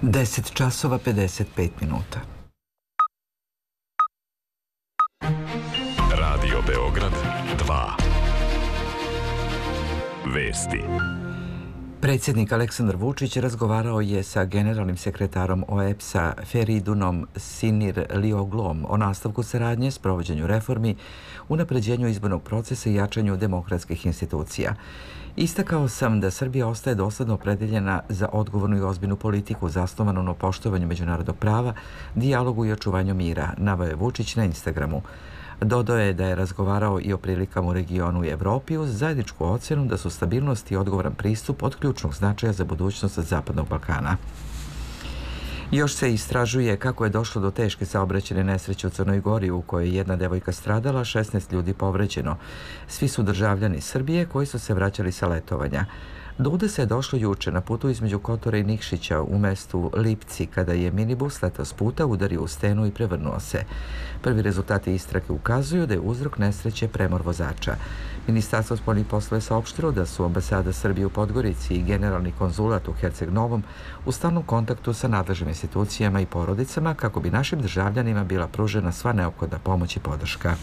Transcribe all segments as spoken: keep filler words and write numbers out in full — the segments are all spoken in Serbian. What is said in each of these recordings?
deset časova pedeset pet minuta. Radio Beograd dva. Vesti. Predsjednik Aleksandar Vučić razgovarao je sa generalnim sekretarom O E B S-a Feridunom Sinirlioglom o nastavku saradnje, sprovođenju reformi, unapređenju izbornog procesa i jačanju demokratskih institucija. Istakao sam da Srbija ostaje dosledno opredeljena za odgovornu i ozbiljnu politiku zasnovanu na poštovanju međunarodnog prava, dijalogu i očuvanju mira, naveo je Vučić na Instagramu. Dodao je da je razgovarao i o prilikama u regionu i Evropi uz zajedničku ocjenu da su stabilnost i odgovoran pristup od ključnog značaja za budućnost Zapadnog Balkana. Još se istražuje kako je došlo do teške saobraćajne nesreće u Crnoj Gori u kojoj je jedna devojka stradala, šesnaest ljudi povređeno. Svi su državljani Srbije koji su se vraćali sa letovanja. Do udesa je došlo juče na putu između Kotora i Nikšića u mestu Lipci kada je minibus letao s puta, udario u stenu i prevrnuo se. Prvi rezultati istrage ukazuju da je uzrok nesreće premor vozača. Ministarstvo spoljnih poslova je saopštilo da su ambasada Srbije u Podgorici i generalni konzulat u Herceg Novom u stalnom kontaktu sa nadležnim institucijama i porodicama kako bi našim državljanima bila pružena sva neophodna pomoć i podrška.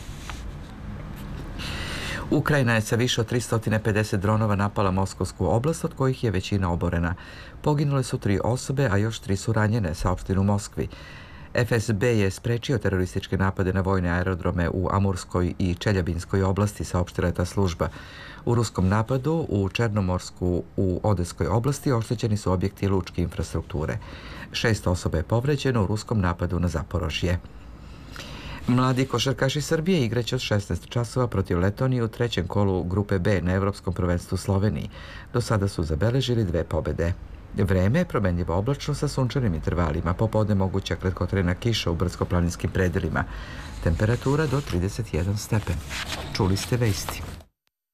Ukrajina je sa više od tristo pedeset dronova napala Moskovsku oblast, od kojih je većina oborena. Poginule su tri osobe, a još tri su ranjene, saopšteno u Moskvi. F S B je sprečio terorističke napade na vojne aerodrome u Amurskoj i Čeljabinskoj oblasti, saopštila je ta služba. U ruskom napadu u Černomorsku u Odeskoj oblasti oštećeni su objekti lučke infrastrukture. Šest osoba je povređeno u ruskom napadu na Zaporožje. Mladi košarkaši Srbije igraće od šesnaest časova protiv Letonije u trećem kolu Grupe B na Evropskom prvenstvu Sloveniji. Do sada su zabeležili dve pobede. Vreme je promenljivo oblačno sa sunčanim intervalima, popodne moguća kratkotrajna kiša u brdsko-planinskim predelima. Temperatura do trideset jedan stepen. Čuli ste vesti.